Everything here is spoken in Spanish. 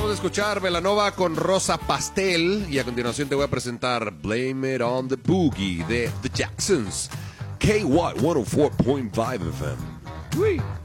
Acabamos de escuchar Belanova con Rosa Pastel y a continuación te voy a presentar Blame It on the Boogie de The Jacksons. KY 104.5 FM. Uy.